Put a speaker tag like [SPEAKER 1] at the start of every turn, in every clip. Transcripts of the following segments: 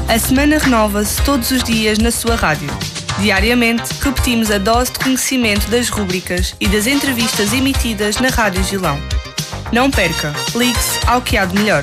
[SPEAKER 1] A semana renova-se todos os dias na sua rádio. Diariamente, repetimos a dose de conhecimento das rúbricas e das entrevistas emitidas na Rádio Gilão. Não perca, ligue-se ao que há de melhor.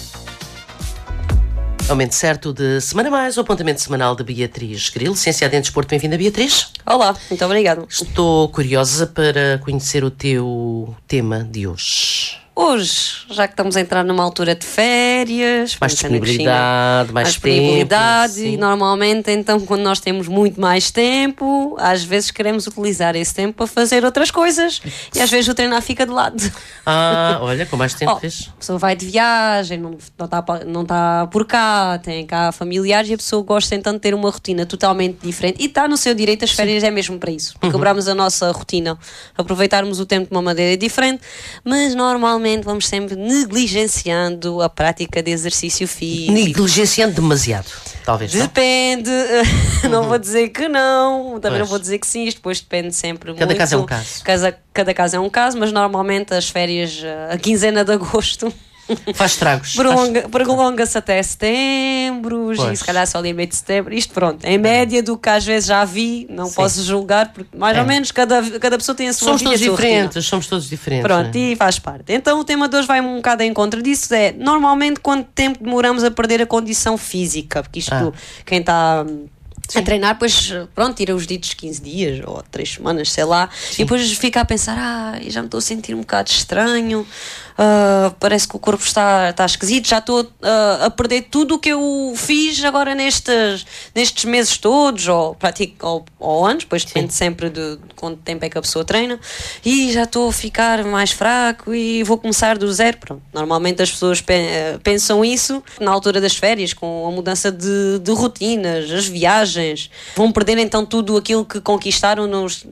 [SPEAKER 2] Momento certo de Semana Mais, o apontamento semanal de Beatriz Grilo, licenciada em Desporto. Bem-vinda, Beatriz.
[SPEAKER 3] Olá, muito obrigada.
[SPEAKER 2] Estou curiosa para conhecer o teu tema de hoje.
[SPEAKER 3] Hoje, já que estamos a entrar numa altura de férias,
[SPEAKER 2] mais disponibilidade, mais
[SPEAKER 3] disponibilidade,
[SPEAKER 2] tempo,
[SPEAKER 3] e normalmente, então, quando nós temos muito mais tempo, às vezes queremos utilizar esse tempo para fazer outras coisas e às vezes o treinar fica de lado.
[SPEAKER 2] Olha, com mais tempo fez.
[SPEAKER 3] A pessoa vai de viagem, não está por cá, tem cá familiares e a pessoa gosta então de ter uma rotina totalmente diferente e está no seu direito. As férias é mesmo para isso, para quebrarmos a nossa rotina, aproveitarmos o tempo de uma maneira diferente, mas normalmente vamos sempre negligenciando a prática de exercício físico.
[SPEAKER 2] Negligenciando demasiado, talvez.
[SPEAKER 3] Depende, não vou dizer que não, também não vou dizer que sim, isto depois depende sempre muito.
[SPEAKER 2] Cada caso é um caso.
[SPEAKER 3] Cada caso é um caso, mas normalmente as férias, a quinzena de agosto
[SPEAKER 2] faz estragos.
[SPEAKER 3] Prolonga-se até setembro e se calhar só ali meio de setembro. Isto pronto, em média do que às vezes já vi, não posso julgar, porque mais ou menos cada pessoa tem a sua vida.
[SPEAKER 2] Somos todos diferentes.
[SPEAKER 3] Pronto, e faz parte. Então o tema de hoje vai um bocado em contra disso. É normalmente quanto tempo demoramos a perder a condição física, porque isto, quem está a treinar, depois pronto, tira os ditos 15 dias ou 3 semanas, sei lá, e depois fica a pensar, já me estou a sentir um bocado estranho, parece que o corpo está esquisito, já estou a perder tudo o que eu fiz agora nestes meses todos, ou anos, depois depende sempre de quanto tempo é que a pessoa treina, e já estou a ficar mais fraco e vou começar do zero. Pronto, normalmente as pessoas pensam isso na altura das férias, com a mudança de rotinas, as viagens, vão perder então tudo aquilo que conquistaram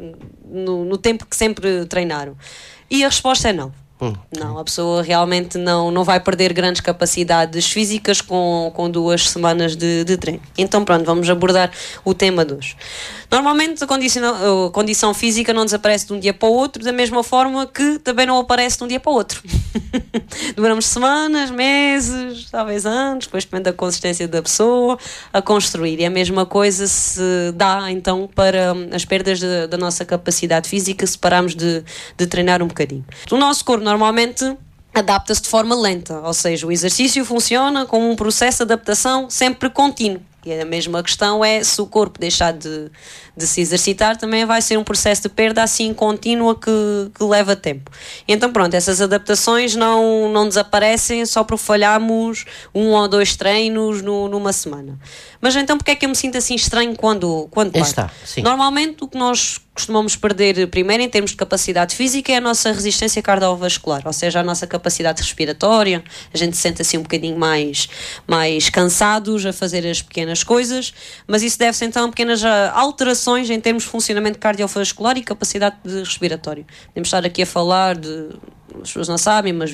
[SPEAKER 3] no tempo que sempre treinaram. E a resposta é não. Não, a pessoa realmente não vai perder grandes capacidades físicas com 2 semanas de treino. Então pronto, vamos abordar o tema de hoje. Normalmente a condição física não desaparece de um dia para o outro, da mesma forma que também não aparece de um dia para o outro. Demoramos semanas, meses, talvez anos, depois depende da consistência da pessoa a construir. E a mesma coisa se dá então para as perdas da nossa capacidade física se pararmos de treinar um bocadinho. O nosso corpo normalmente adapta-se de forma lenta, ou seja, o exercício funciona como um processo de adaptação sempre contínuo. E a mesma questão é, se o corpo deixar de se exercitar, também vai ser um processo de perda assim contínua que leva tempo. E então pronto, essas adaptações não desaparecem só por falharmos 1 ou 2 treinos numa semana. Mas então porque é que eu me sinto assim estranho quando paro? Normalmente o que nós costumamos perder primeiro em termos de capacidade física é a nossa resistência cardiovascular, ou seja, a nossa capacidade respiratória. A gente se sente assim um bocadinho mais cansados a fazer as pequenas coisas, mas isso deve-se então a pequenas alterações em termos de funcionamento cardiovascular e capacidade respiratória. Podemos estar aqui a falar de, as pessoas não sabem, mas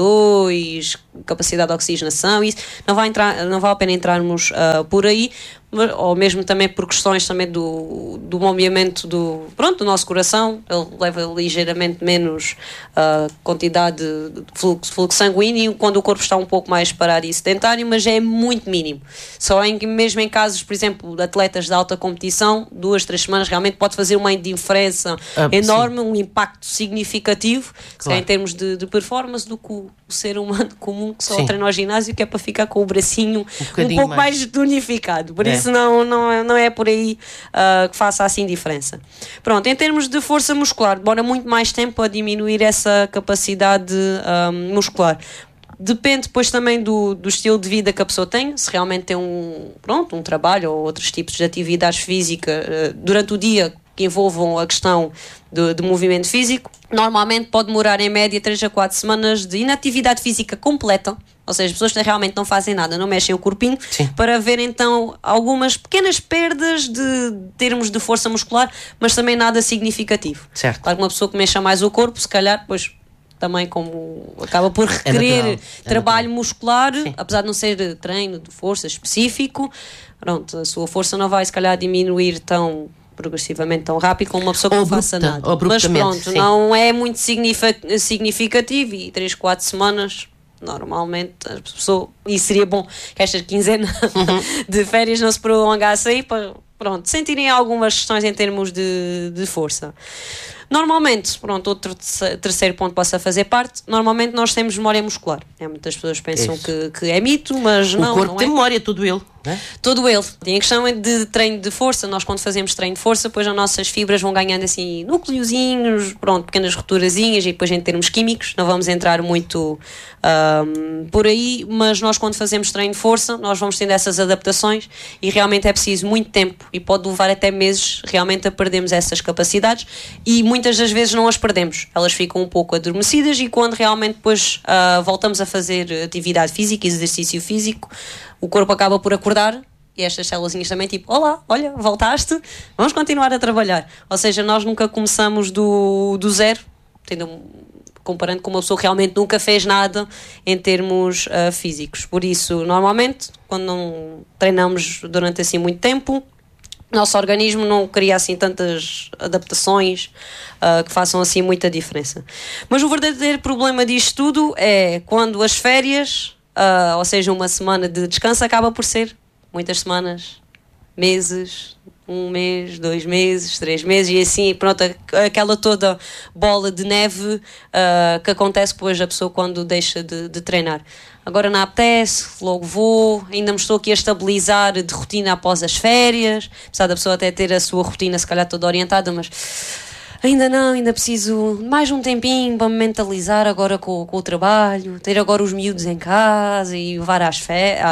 [SPEAKER 3] VO2, capacidade de oxigenação, isso não vale a pena entrarmos por aí, ou mesmo também por questões também do movimento do nosso coração. Ele leva ligeiramente menos quantidade de fluxo sanguíneo quando o corpo está um pouco mais parado e sedentário, mas é muito mínimo. Só mesmo em casos, por exemplo, de atletas de alta competição, 2, 3 semanas realmente pode fazer uma diferença enorme, um impacto significativo, em termos de performance, do que o ser humano comum que só treina ao ginásio, que é para ficar com o bracinho um pouco mais tonificado. Por isso não é por aí que faça assim diferença. Pronto, em termos de força muscular, demora muito mais tempo a diminuir essa capacidade muscular. Depende depois também do estilo de vida que a pessoa tem, se realmente tem um trabalho ou outros tipos de atividades físicas durante o dia que envolvam a questão de movimento físico. Normalmente pode demorar em média 3 a 4 semanas de inatividade física completa, ou seja, as pessoas que realmente não fazem nada, não mexem o corpinho, para ver então algumas pequenas perdas de termos de força muscular, mas também nada significativo.
[SPEAKER 2] Certo.
[SPEAKER 3] Claro que uma pessoa que mexa mais o corpo, se calhar depois também como acaba por requerer trabalho muscular, apesar de não ser treino de força específico, pronto, a sua força não vai se calhar diminuir tão progressivamente, tão rápido, como uma pessoa que não faça nada. Mas pronto, não é muito significativo, e 3, 4 semanas normalmente a pessoa, e seria bom que esta quinzena de férias não se prolongasse aí para, pronto, sentirem algumas questões em termos de força. Normalmente, pronto, outro terceiro ponto possa fazer parte, normalmente nós temos memória muscular. Muitas pessoas pensam que é mito, mas não.
[SPEAKER 2] O corpo
[SPEAKER 3] não
[SPEAKER 2] tem
[SPEAKER 3] é.
[SPEAKER 2] memória, todo ele. É?
[SPEAKER 3] Todo ele. E a questão é de treino de força. Nós, quando fazemos treino de força, depois as nossas fibras vão ganhando assim núcleozinhos, pronto, pequenas roturazinhas, e depois em termos químicos, não vamos entrar muito por aí, mas nós, quando fazemos treino de força, nós vamos tendo essas adaptações e realmente é preciso muito tempo e pode levar até meses realmente a perdermos essas capacidades, e muitas das vezes não as perdemos. Elas ficam um pouco adormecidas, e quando realmente depois voltamos a fazer atividade física, exercício físico, o corpo acaba por acordar, e estas células também tipo, olá, olha, voltaste, vamos continuar a trabalhar. Ou seja, nós nunca começamos do zero, comparando com uma pessoa que realmente nunca fez nada em termos físicos. Por isso, normalmente, quando não treinamos durante assim muito tempo, nosso organismo não cria assim tantas adaptações que façam assim muita diferença. Mas o verdadeiro problema disto tudo é quando as férias, ou seja, uma semana de descanso, acaba por ser muitas semanas, meses, 1 mês, 2 meses, 3 meses, e assim, pronto, aquela toda bola de neve que acontece depois a pessoa quando deixa de treinar. Agora não apetece, logo vou, ainda me estou aqui a estabilizar de rotina após as férias, apesar da pessoa até ter a sua rotina se calhar toda orientada, mas ainda não, ainda preciso mais um tempinho para me mentalizar agora com o trabalho, ter agora os miúdos em casa e levar às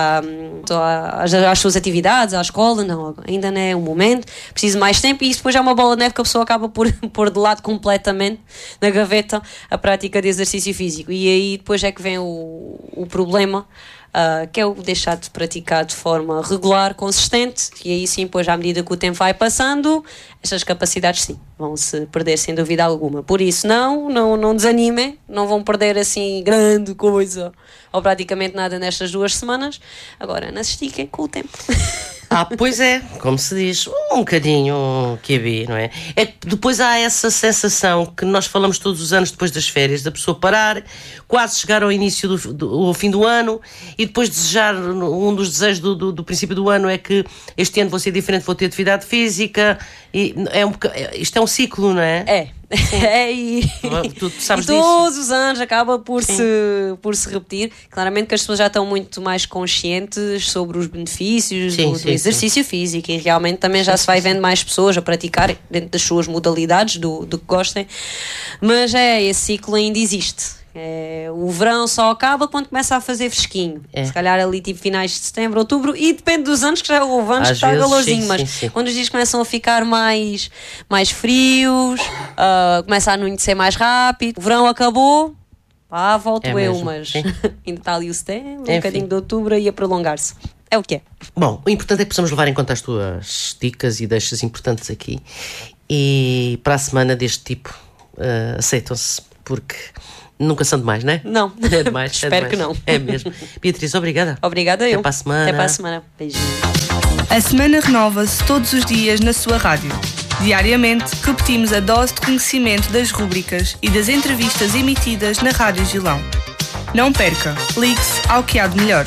[SPEAKER 3] suas atividades, à escola. Não, ainda não é o momento, preciso mais tempo, e isso depois é uma bola de neve que a pessoa acaba por pôr de lado completamente na gaveta a prática de exercício físico, e aí depois é que vem o problema, que é o deixar de praticar de forma regular, consistente, e aí sim, pois à medida que o tempo vai passando, estas capacidades sim, vão se perder sem dúvida alguma. Por isso não desanimem, não vão perder assim grande coisa ou praticamente nada nestas 2 semanas. Agora, não se estiquem com o tempo.
[SPEAKER 2] Pois é, como se diz, um bocadinho QB, não é? É que depois há essa sensação que nós falamos todos os anos depois das férias, da pessoa parar, quase chegar ao início ao fim do ano, e depois desejar, um dos desejos do princípio do ano é que este ano vou ser diferente, vou ter atividade física, e isto é um ciclo, não é?
[SPEAKER 3] E
[SPEAKER 2] tu sabes
[SPEAKER 3] e todos
[SPEAKER 2] disso?
[SPEAKER 3] os anos acaba por se repetir. Claramente que as pessoas já estão muito mais conscientes sobre os benefícios do exercício físico, e realmente também já se vai vendo mais pessoas a praticar dentro das suas modalidades do que gostem, mas esse ciclo ainda existe. O verão só acaba quando começa a fazer fresquinho, se calhar ali tipo finais de setembro, outubro, e depende dos anos, que já houve anos que está calorzinho, mas quando os dias começam a ficar mais frios, começa a anoitecer mais rápido, o verão acabou, volto mas ainda está ali o setembro, um bocadinho de outubro e a prolongar-se. É o que é.
[SPEAKER 2] Bom, o importante é que possamos levar em conta as tuas dicas e deixas importantes aqui, e para a semana deste tipo aceitam-se, porque nunca são demais, não é?
[SPEAKER 3] Não.
[SPEAKER 2] É demais.
[SPEAKER 3] Espero que não.
[SPEAKER 2] É mesmo. Beatriz, obrigada.
[SPEAKER 3] Obrigada eu.
[SPEAKER 2] Até para a semana.
[SPEAKER 3] Até para a semana. Beijinho.
[SPEAKER 1] A semana renova-se todos os dias na sua rádio. Diariamente, repetimos a dose de conhecimento das rúbricas e das entrevistas emitidas na Rádio Gilão. Não perca. Ligue-se ao que há de melhor.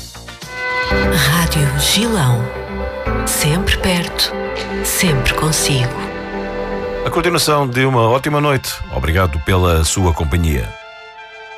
[SPEAKER 4] Rádio Gilão. Sempre perto. Sempre consigo.
[SPEAKER 5] A continuação de uma ótima noite. Obrigado pela sua companhia.